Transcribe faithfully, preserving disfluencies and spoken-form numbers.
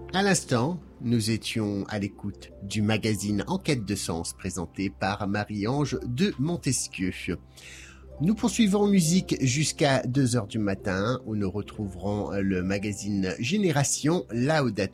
À l'instant, nous étions à l'écoute du magazine Enquête de sens présenté par Marie-Ange de Montesquieu. Nous poursuivons en musique jusqu'à deux heures du matin où nous retrouverons le magazine Génération Laudato